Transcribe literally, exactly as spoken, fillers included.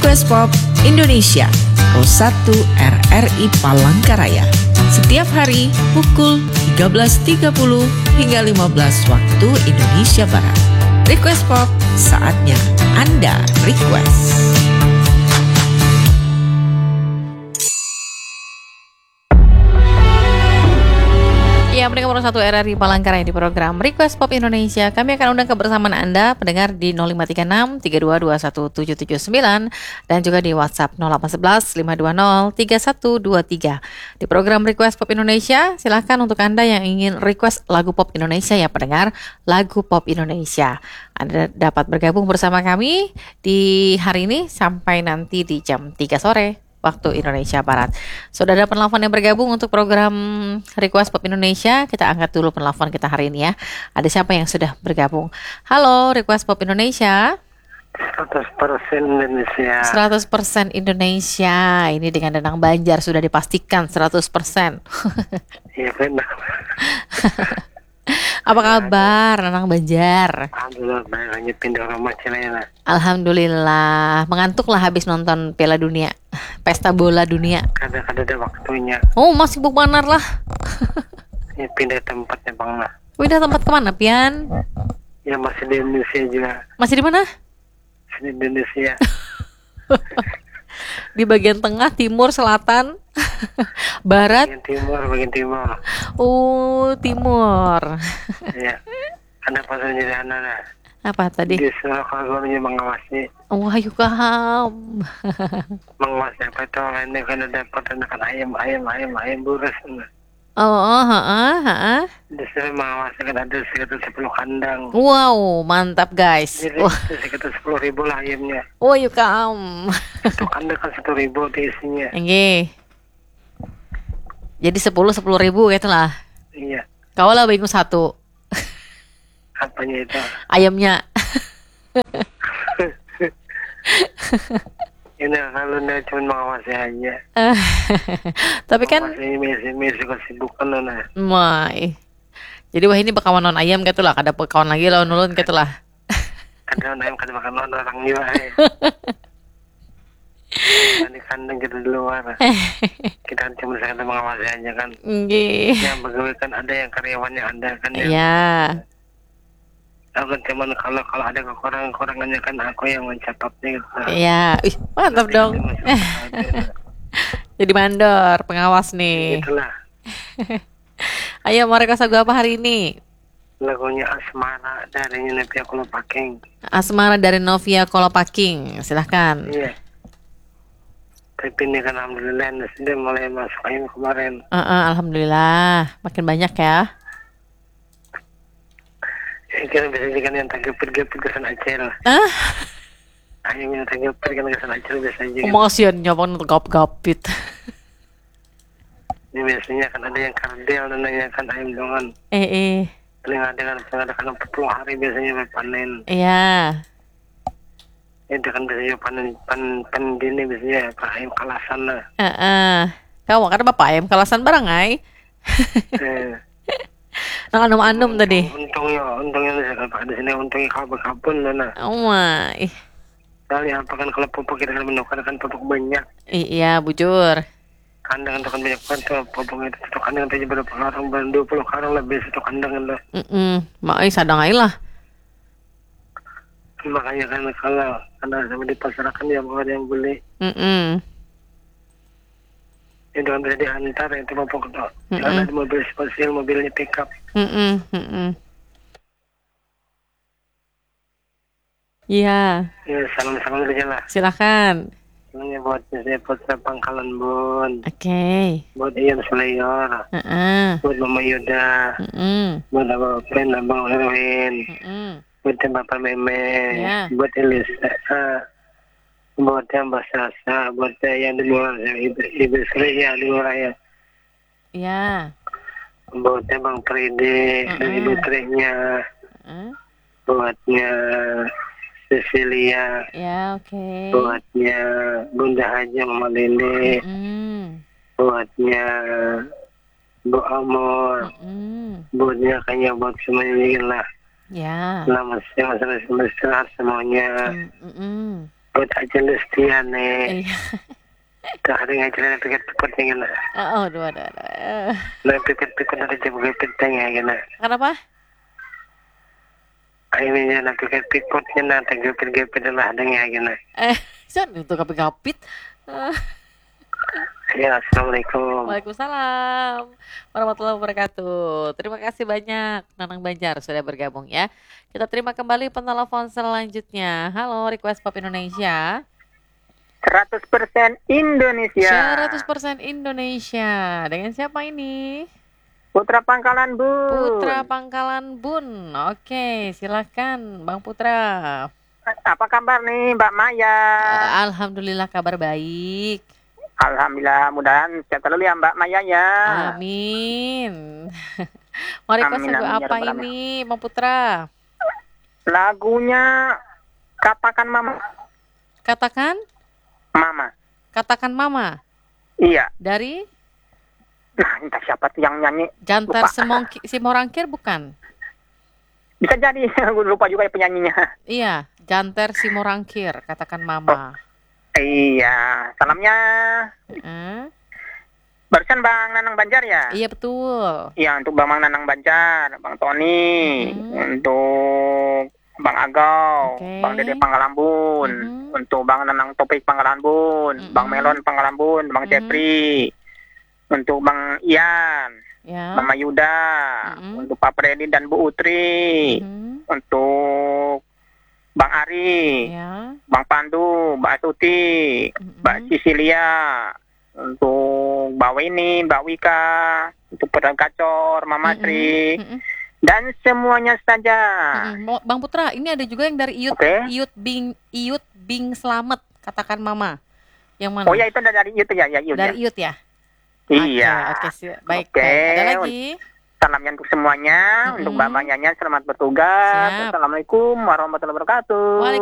Request Pop Indonesia Pro satu R R I Palangkaraya. Setiap hari pukul tiga belas tiga puluh hingga lima belas waktu Indonesia Barat. Request Pop, saatnya Anda request. Ya, pendengar Pro satu R R I Palangkaraya di program Request Pop Indonesia. Kami akan undang kebersamaan Anda pendengar di nol lima tiga enam tiga dua dua satu tujuh tujuh sembilan dan juga di WhatsApp nol delapan satu satu lima dua nol tiga satu dua tiga. Di program Request Pop Indonesia, silakan untuk Anda yang ingin request lagu pop Indonesia ya pendengar, lagu pop Indonesia. Anda dapat bergabung bersama kami di hari ini sampai nanti di jam tiga sore. Waktu Indonesia Barat. Sudah ada penelpon yang bergabung untuk program Request Pop Indonesia. Kita angkat dulu penelpon kita hari ini ya. Ada siapa yang sudah bergabung? Halo, Request Pop Indonesia. seratus persen Indonesia. seratus persen Indonesia. Ini dengan Danang Banjar sudah dipastikan seratus persen. Iya benar. Apa kabar Danang Banjar? Alhamdulillah, banyak pindah rumah Cilena. Alhamdulillah. Mengantuk lah habis nonton Piala Dunia, pesta bola dunia. Kadang-kadang ada waktunya. Oh, masih sibuk banar lah. Ya, pindah tempatnya bang lah. Pindah tempat kemana, Pian? Ya masih di Indonesia juga. Masih di mana? Masih di Indonesia. Di bagian tengah, timur, selatan, barat. Bagian timur, bagian timur. Oh, timur. Ya. Ada pasal jadi anak. Apa tadi? Disuruh keluarganya mengawasi. Wah, yuk kaham. Mengawasi apa itu lainnya kan ada peternakan ayam, ayam, ayam, ayam buras. Oh, oh, heeh, heeh. Disuruh mengawasi kan ada sekitar sepuluh kandang. Wow, mantap guys. Jadi Wah, sekitar sepuluh ribu lah ayamnya. oh, yuk kaham. Satu kandang kan satu ribu isinya. Oke. Jadi sepuluh sepuluh ribu gitu lah. Iya. Kau lah bingung satu. Apanya itu? Ayamnya. Ini kalau dia cuma mengawasi aja. Tapi kan, Mengawasi misi-misi kesibukan nah. mai. Jadi wah ini bakawan non ayam gitu lah. Kada bakawan lagi lawan nulun gitu lah. Kadang ayam kadang makan orang juga. Di kandang kita di luar. Kita kan cuma sekedar mengawasi aja kan. Nggih. Yang pegawai kan ada yang karyawannya ada kan ya. Iya. Aku kan cuman kalau kalau ada kekurangan-kekurangannya kan aku yang mencatatnya gitu. Iya. Ih, mantap dong. Jadi mandor, pengawas nih. Itulah Ayo mau request lagu apa hari ini? lagunya Asmara dari Novia Kolopaking. Asmara dari Novia Kolopaking. Silahkan. Iya. Tapi ini kan alhamdulillah sudah mulai masuk ayam kemarin. Uh, uh, alhamdulillah, makin banyak ya. Ya kira biasanya kan yang tanggapir-gapir kesan acel. Ah, Ayam yang tanggapir kan kesan acel biasanya. Kan. kemasian nyopong gap-gapit. Ini biasanya kan ada yang kardel dan ada yang kan ayam dongan. Eh, eh. Paling ada kan ada kan empat puluh hari biasanya panen. Iya. Itu kan biasanya panen pan pan dini biasanya apa ayam kalasan lah. Uh, uh. Kau kan bapak ayam kalasan barang ay. Eh. Nang anum-anum tadi. Untungnya, untungnya di di sini untungnya kabel-kabel nah. Oh my. Kali apa kan kalau pupuk kita kan menukar kan pupuk banyak. I- iya, bujur. Kandang itu kan banyak banget pupuk itu satu kandang itu berapa karung baru dua puluh karung lebih satu kandang itu. Mm Mak sadang ay lah. Makanya kan kalau ada sama di pasaran yang ada yang beli. Mm Itu kan bisa diantar itu pupuk itu. Mm-mm. Kalau ada mobil spesial mobilnya pickup. Mm mm. Iya, Ya salam-salam aja lah. silakan. Ini buat saya putra Pangkalan Bun. Oke. Buat Ian Sulayor. Heeh. Buat Mama Yuda. Heeh. Buat Abang Pen, Abang Erwin. Heeh. Buat Bapak Meme. Ya. Buat Elisa. Buat yang Basasa. Buat yang di luar. Ibu, ibu Sri ya di luar ya. Iya. Buat Bang Pride. Dan Ibu Trinya. Heeh. Buatnya Cecilia. Ya, oke. Buatnya Bunda Haja Mama Lele. Heeh. Buatnya Bu Amor. Heeh. Buatnya kayaknya buat semuanya lah. Ya. Selamat siang, selamat sehat semuanya. Heeh. buat aja Lustiane. Iya. Tak ada ngajarin pikir-pikir gana. Oh, dua, dua, dua. Nah pikir-pikir ada coba pitanya gana. Kenapa? Ini nak pikir-pikirnya nanti gepit-gepit lah dengan gana. Eh, jangan itu kapit-kapit. Eh, Ya, assalamualaikum. Waalaikumsalam warahmatullahi wabarakatuh. Terima kasih banyak Nanang Banjar sudah bergabung ya. Kita terima kembali penelpon selanjutnya. Halo, Request Pop Indonesia. seratus persen Indonesia. seratus persen Indonesia. Dengan siapa ini? Putra Pangkalan Bun. Putra Pangkalan Bun. Oke, silakan Bang Putra. Apa kabar nih Mbak Maya? Eh, Alhamdulillah kabar baik. Alhamdulillah, mudahan sehat selalu ya Mbak Maya ya. Amin. Mau request Amin, lagu amin, ya apa Rabbal alamin. ini Bang Putra? Lagunya Katakan Mama. Katakan, Mama. katakan Mama. Iya. Dari Nah, entah siapa tuh yang nyanyi. Jantar Lupa. Semongki, Simorangkir bukan? Bisa jadi, gue lupa juga ya penyanyinya. Iya, Janter Simorangkir, katakan Mama. Iya, salamnya Eh, barusan Bang Nanang Banjar ya? Iya betul. Iya, untuk Bang Nanang Banjar, Bang Tony, Mhm. untuk Bang Agau, Oke. Bang Dede Panggalambun, Mhm. untuk Bang Nanang Topik Panggalambun, Mhm. Bang Melon Panggalambun, Bang Mhm. Jepri, untuk Bang Ian, Ya. Mama Yuda, Mhm. untuk Pak Freddy dan Bu Utri, Mhm. untuk Bang Ari, Ya. Bang Pandu, Mbak Tuti, Mhm. Mbak Cicilia, untuk Mbak Weni, Mbak Wika, untuk Pedang Kacor, Mama Mhm. Sri, Mhm. dan semuanya saja. Mhm. Mo- Bang Putra, ini ada juga yang dari Iut, Oke. Iut Bing, Iut Bing Slamet, katakan Mama. Yang mana? Oh ya, itu dari itu ya, ya Yud, dari ya. Iut ya. Iya. Oke, oke, si- baik, Oke. baik. Ada lagi? Salamnya untuk semuanya, Mm-mm. untuk Mbak Mayanya selamat bertugas. Siap. Assalamualaikum warahmatullahi wabarakatuh. Waalaikumsalam.